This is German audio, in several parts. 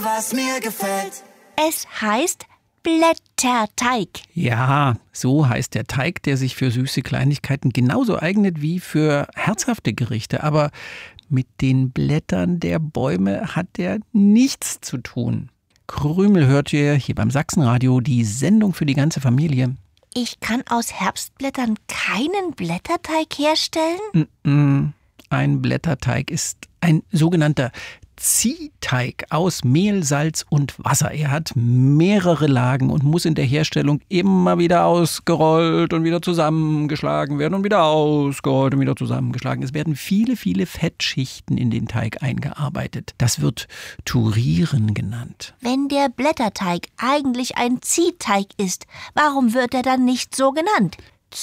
Was mir gefällt. Es heißt Blätterteig. Ja, so heißt der Teig, der sich für süße Kleinigkeiten genauso eignet wie für herzhafte Gerichte. Aber mit den Blättern der Bäume hat er nichts zu tun. Krümel hört ihr hier beim Sachsenradio, die Sendung für die ganze Familie. Ich kann aus Herbstblättern keinen Blätterteig herstellen? Ein Blätterteig ist ein sogenannter Ziehteig aus Mehl, Salz und Wasser. Er hat mehrere Lagen und muss in der Herstellung immer wieder ausgerollt und wieder zusammengeschlagen werden und wieder ausgerollt und wieder zusammengeschlagen. Es werden viele, viele Fettschichten in den Teig eingearbeitet. Das wird Turieren genannt. Wenn der Blätterteig eigentlich ein Ziehteig ist, warum wird er dann nicht so genannt?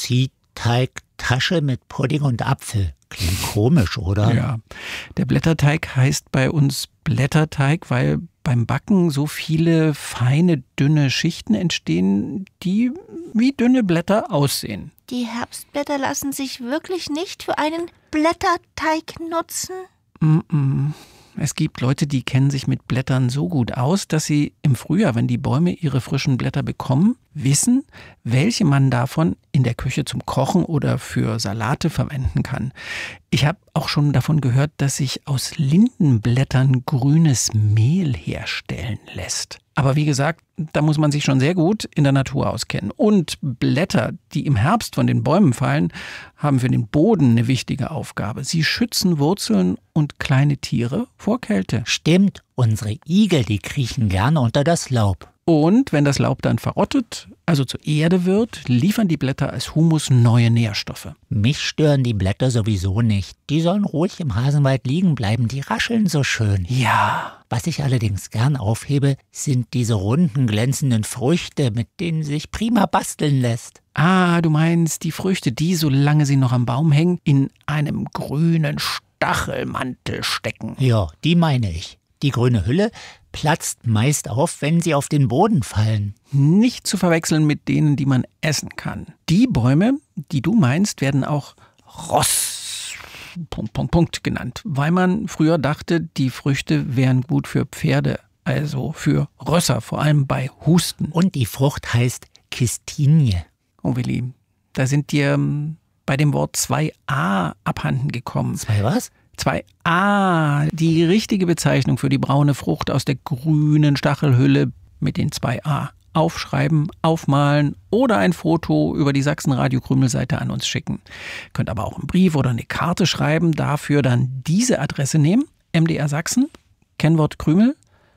Ziehteigtasche mit Pudding und Apfel. Klingt komisch, oder? Ja, der Blätterteig heißt bei uns Blätterteig, weil beim Backen so viele feine, dünne Schichten entstehen, die wie dünne Blätter aussehen. Die Herbstblätter lassen sich wirklich nicht für einen Blätterteig nutzen? Es gibt Leute, die kennen sich mit Blättern so gut aus, dass sie im Frühjahr, wenn die Bäume ihre frischen Blätter bekommen, wissen, welche man davon in der Küche zum Kochen oder für Salate verwenden kann. Ich habe auch schon davon gehört, dass sich aus Lindenblättern grünes Mehl herstellen lässt. Aber wie gesagt, da muss man sich schon sehr gut in der Natur auskennen. Und Blätter, die im Herbst von den Bäumen fallen, haben für den Boden eine wichtige Aufgabe. Sie schützen Wurzeln und kleine Tiere vor Kälte. Stimmt, unsere Igel, die kriechen gerne unter das Laub. Und wenn das Laub dann verrottet, also zur Erde wird, liefern die Blätter als Humus neue Nährstoffe. Mich stören die Blätter sowieso nicht. Die sollen ruhig im Rasenwald liegen bleiben, die rascheln so schön. Ja. Was ich allerdings gern aufhebe, sind diese runden, glänzenden Früchte, mit denen sich prima basteln lässt. Ah, du meinst die Früchte, die, solange sie noch am Baum hängen, in einem grünen Stachelmantel stecken. Ja, die meine ich. Die grüne Hülle platzt meist auf, wenn sie auf den Boden fallen. Nicht zu verwechseln mit denen, die man essen kann. Die Bäume, die du meinst, werden auch Ross genannt, weil man früher dachte, die Früchte wären gut für Pferde, also für Rösser, vor allem bei Husten. Und die Frucht heißt Kistinie. Oh Willi, da sind dir bei dem Wort 2a abhanden gekommen. 2 was? 2a, die richtige Bezeichnung für die braune Frucht aus der grünen Stachelhülle mit den 2a. Aufschreiben, aufmalen oder ein Foto über die Sachsenradio-Krümel-Seite an uns schicken. Könnt aber auch einen Brief oder eine Karte schreiben, dafür dann diese Adresse nehmen, MDR Sachsen, Kennwort Krümel,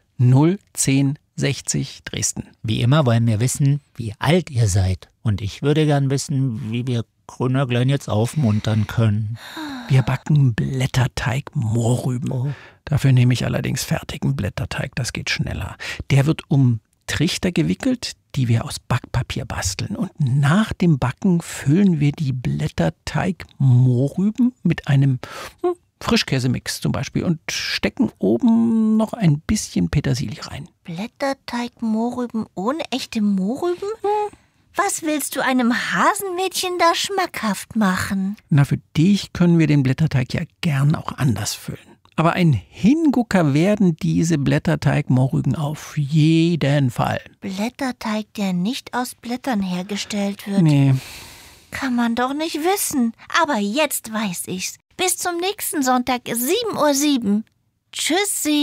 01060 Dresden. Wie immer wollen wir wissen, wie alt ihr seid. Und ich würde gern wissen, wie wir Grünäuglein jetzt aufmuntern können. Wir backen Blätterteig Mohrrüben. Oh. Dafür nehme ich allerdings fertigen Blätterteig, das geht schneller. Der wird um Trichter gewickelt, die wir aus Backpapier basteln. Und nach dem Backen füllen wir die Blätterteig-Mohrrüben mit einem Frischkäsemix zum Beispiel und stecken oben noch ein bisschen Petersilie rein. Blätterteig-Mohrrüben ohne echte Mohrrüben? Was willst du einem Hasenmädchen da schmackhaft machen? Na, für dich können wir den Blätterteig ja gern auch anders füllen. Aber ein Hingucker werden diese Blätterteig-Mohrrüben auf jeden Fall. Blätterteig, der nicht aus Blättern hergestellt wird. Nee. Kann man doch nicht wissen. Aber jetzt weiß ich's. Bis zum nächsten Sonntag, 7:07 Uhr. Tschüssi.